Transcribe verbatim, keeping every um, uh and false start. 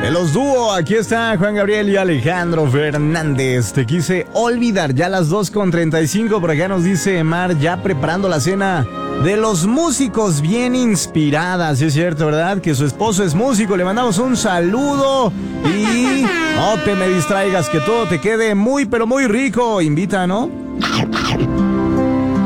De los dúo, aquí está Juan Gabriel y Alejandro Fernández. Te quise olvidar, ya a las dos con treinta y cinco. Por acá nos dice Mar, ya preparando la cena de los músicos, bien inspirada. Sí es cierto, ¿verdad? Que su esposo es músico. Le mandamos un saludo y no te me distraigas, que todo te quede muy, pero muy rico. Invita, ¿no?